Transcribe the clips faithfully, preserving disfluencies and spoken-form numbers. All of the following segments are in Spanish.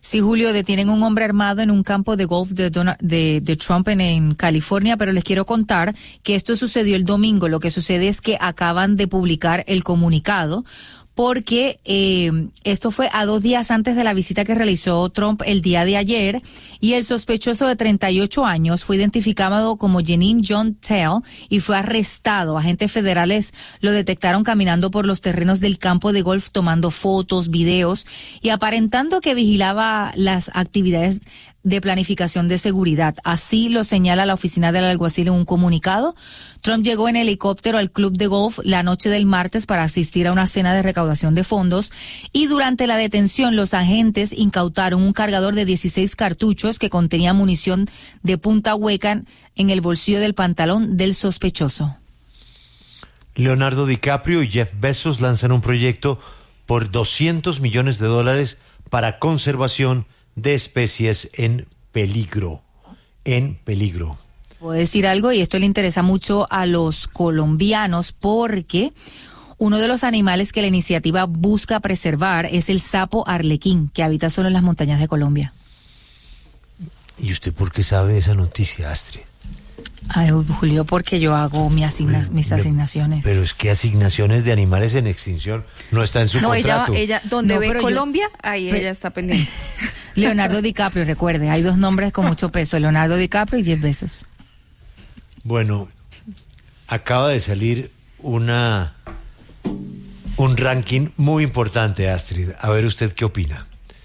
Sí, Julio, detienen a un hombre armado en un campo de golf de, Donald, de, de Trump en, en California, pero les quiero contar que esto sucedió el domingo. Lo que sucede es que acaban de publicar el comunicado, porque eh, esto fue a dos días antes de la visita que realizó Trump el día de ayer, y el sospechoso de treinta y ocho años fue identificado como Jeanine John Tell y fue arrestado. Agentes federales lo detectaron caminando por los terrenos del campo de golf, tomando fotos, videos y aparentando que vigilaba las actividades de planificación de seguridad. Así lo señala la oficina del alguacil en un comunicado. Trump llegó en helicóptero al club de golf la noche del martes para asistir a una cena de recaudación de fondos, y durante la detención los agentes incautaron un cargador de dieciséis cartuchos que contenía munición de punta hueca en el bolsillo del pantalón del sospechoso. Leonardo DiCaprio y Jeff Bezos lanzan un proyecto por doscientos millones de dólares para conservación de especies en peligro, en peligro. Puedo decir algo, y esto le interesa mucho a los colombianos, porque uno de los animales que la iniciativa busca preservar es el sapo arlequín, que habita solo en las montañas de Colombia. ¿Y usted por qué sabe esa noticia, Astrid? Ay, Julio, porque yo hago mi asigna, Pero, mis asignaciones. Pero es que asignaciones de animales en extinción no está en su no, contrato. Ella, ella donde no, ve Colombia, yo, ahí pero, ella está pendiente. Leonardo DiCaprio, recuerde, hay dos nombres con mucho peso, Leonardo DiCaprio y Jeff Bezos. Bueno, acaba de salir una un ranking muy importante, Astrid. A ver usted qué opina.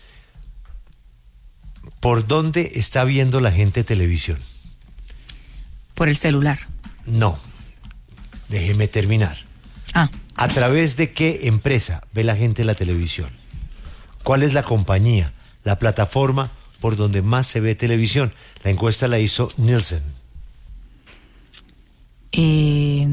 ¿Por dónde está viendo la gente televisión? Por el celular. No, déjeme terminar. Ah. ¿A través de qué empresa ve la gente la televisión? ¿Cuál es la compañía, la plataforma por donde más se ve televisión? La encuesta la hizo Nielsen. Eh,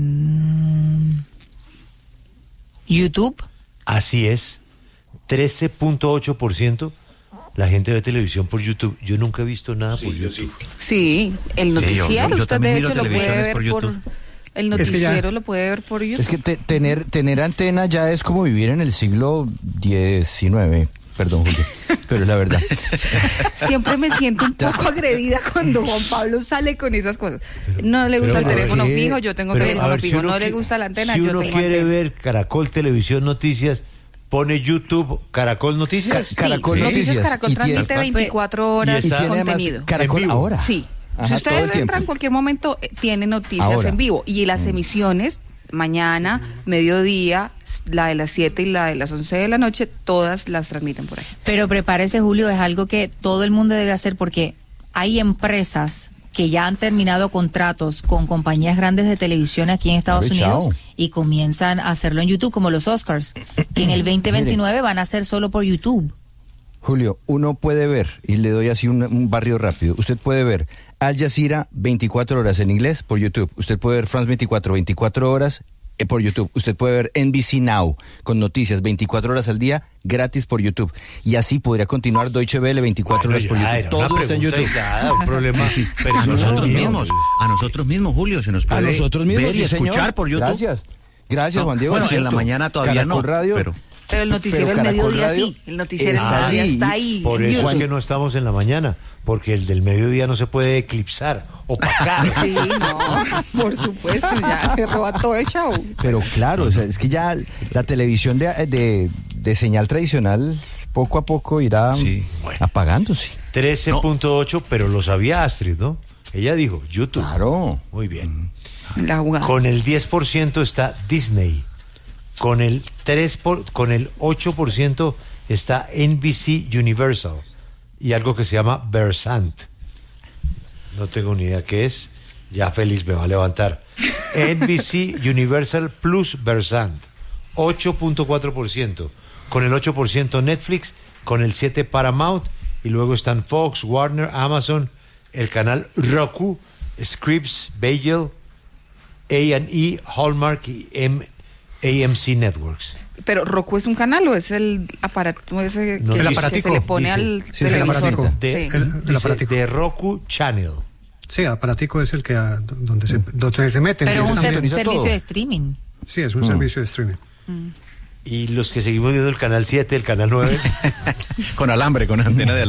YouTube. Así es, trece punto ocho por ciento la gente ve televisión por YouTube. Yo nunca he visto nada sí, por YouTube. Sí, el noticiero, sí, yo, yo usted de hecho lo puede ver por, por el noticiero es que ya, lo puede ver por YouTube. Es que te, tener tener antena ya es como vivir en el siglo diecinueve. Perdón, Julio, pero es la verdad. Siempre me siento un poco agredida cuando Juan Pablo sale con esas cosas. No le gusta pero, el teléfono ¿qué? fijo, yo tengo Pero, teléfono ver, fijo. si No que, le gusta la antena, si yo uno tengo quiere antena. ver Caracol Televisión Noticias, pone YouTube Caracol Noticias. Sí, Caracol Noticias, Noticias. Caracol transmite veinticuatro horas y de Caracol contenido. Caracol ahora. Sí. Ajá, si ustedes entran tiempo. en cualquier momento, eh, tiene noticias ahora. en vivo. Y las mm. emisiones, mañana, mediodía, la de las siete y la de las once de la noche, todas las transmiten por ahí. Pero prepárese, Julio, es algo que todo el mundo debe hacer, porque hay empresas que ya han terminado contratos con compañías grandes de televisión aquí en Estados Oye, Unidos chao. y comienzan a hacerlo en YouTube, como los Oscars, que en el veinte veintinueve van a ser solo por YouTube. Julio, uno puede ver, y le doy así un, un barrio rápido, usted puede ver Al Jazeera veinticuatro horas en inglés por YouTube, usted puede ver France veinticuatro, veinticuatro horas eh, por YouTube, usted puede ver N B C Now con noticias veinticuatro horas al día gratis por YouTube, y así podría continuar Deutsche Welle veinticuatro Bueno, horas por ya, YouTube, era todo una está en pregunta YouTube. aislada, un problema Sí, a personal nosotros mío. mismos, a nosotros mismos, Julio, se nos puede A nosotros mismos, ver y sí, escuchar señor. por YouTube. Gracias, gracias No, Juan Diego. bueno, es en la cierto. mañana todavía Caracol no, Radio, pero... Pero el noticiero Pero del Caracol mediodía Radio sí, el noticiero está del mediodía allí. está ahí. Por en eso YouTube. es que no estamos en la mañana, porque el del mediodía no se puede eclipsar, opacar. Sí, no, por supuesto, ya se roba todo el show. Pero claro, o sea, es que ya la televisión de, de, de señal tradicional poco a poco irá Sí, bueno. apagándose. trece punto ocho, pero lo sabía Astrid, ¿no? Ella dijo YouTube. Claro. Muy bien. La jugada. Con el diez por ciento está Disney. Con el tres por, con el ocho por ciento está N B C Universal y algo que se llama Versant. No tengo ni idea qué es. Ya Félix me va a levantar. N B C Universal plus Versant, ocho punto cuatro por ciento. Con el ocho por ciento Netflix, con el siete por ciento Paramount, y luego están Fox, Warner, Amazon, el canal Roku, Scripps, Bagel, A and E, Hallmark y M A M C Networks. Pero Roku es un canal o es el aparato ese No, que, el que aparatico, se le pone dice. al Sí, el televisor. aparatico. De, Sí. El- dice, aparatico. de Roku Channel. Sí, aparatico es el que a- donde se donde se meten. Pero es un ser- sintoniza servicio todo. de streaming. Sí, es un Mm. servicio de streaming. Y los que seguimos viendo el canal siete, el canal nueve. Con alambre, con antena de alambre.